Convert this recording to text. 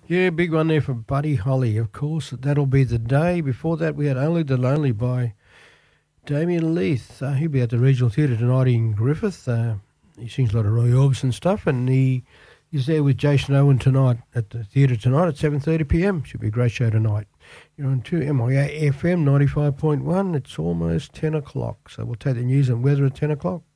Yeah, big one there for Buddy Holly, of course. That'll be the day. Before that, we had Only the Lonely by Damien Leith. He'll be at the Regional Theatre tonight in Griffith. He sings a lot of Roy Orbison stuff, and he's there with Jason Owen tonight at the theatre tonight at 7:30pm. Should be a great show tonight. You're on 2MIA FM 95.1. It's almost 10 o'clock, so we'll take the news and weather at 10 o'clock.